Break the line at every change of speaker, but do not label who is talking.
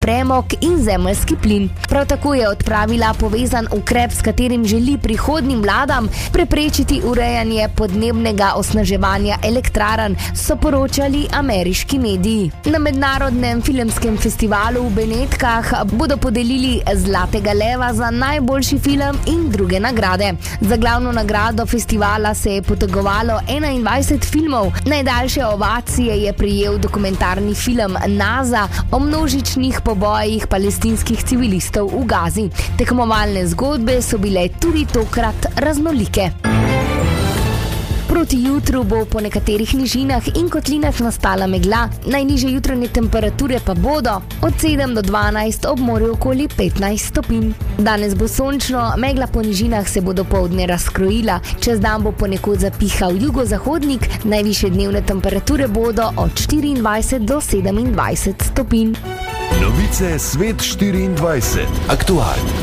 premog in zemeljski plin. Prav tako je odpravila povezan ukrep, s katerim želi prihodnjim vladam preprečiti urejanje podnebnega osnaževanja elektrarn, so poročali ameriški mediji. Na mednarodnem filmskem festivalu v Benetkah bodo podelili Zlatega leva za najboljši film in druge nagrade. Za glavno nagrado festivala se je potegovalo 21 filmov. Najdaljše ovacije je prejel dokumentarni film NASA o množičnih pobojih palestinskih civilistov v Gazi. Tekmovalne zgodbe so bile tudi tokrat raznolike. Proti jutru bo po nekaterih nižinah in kotlinah nastala megla, najnižje jutranje temperature pa bodo od 7 do 12, ob morju okoli 15 stopinj. Danes bo sončno, megla po nižinah se bo dopoldne razkrojila, čez dan bo ponekod zapihal jugozahodnik, najvišje dnevne temperature bodo od 24 do 27 stopinj.
Novice Svet 24. Aktualno.